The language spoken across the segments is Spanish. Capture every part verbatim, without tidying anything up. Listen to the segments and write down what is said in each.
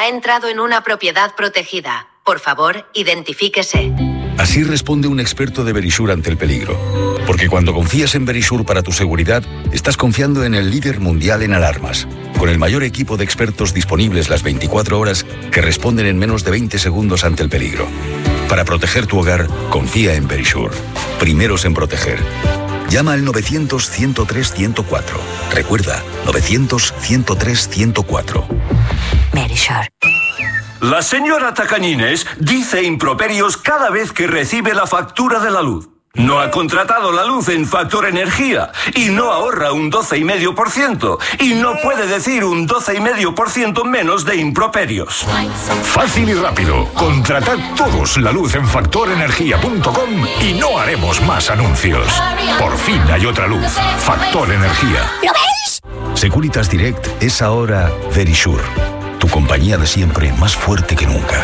Ha entrado en una propiedad protegida. Por favor, identifíquese. Así responde un experto de Verisure ante el peligro. Porque cuando confías en Verisure para tu seguridad, estás confiando en el líder mundial en alarmas. Con el mayor equipo de expertos disponibles las veinticuatro horas que responden en menos de veinte segundos ante el peligro. Para proteger tu hogar, confía en Verisure. Primeros en proteger. Llama al novecientos, ciento tres, ciento cuatro. Recuerda, novecientos, ciento tres, ciento cuatro. Verisure. La señora Tacañines dice improperios cada vez que recibe la factura de la luz. No ha contratado la luz en Factor Energía y no ahorra un doce coma cinco por ciento y no puede decir un doce coma cinco por ciento menos de improperios. Fácil y rápido. Contratad todos la luz en factor energía punto com y no haremos más anuncios. Por fin hay otra luz. Factor Energía. ¿Lo veis? Securitas Direct es ahora Verisure. Tu compañía de siempre, más fuerte que nunca.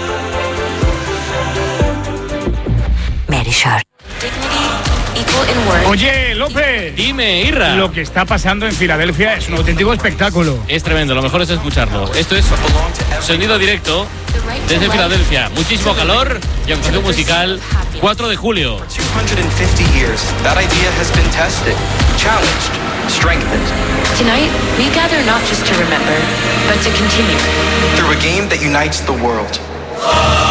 Verisure. Oye, López. Dime, Irra. Lo que está pasando en Filadelfia es un auténtico espectáculo. Es tremendo, lo mejor es escucharlo. Esto es sonido directo desde Filadelfia. Muchísimo calor y actuación musical. cuatro de julio. Tonight, we gather not just to remember, but to continue. Through a game that unites the world.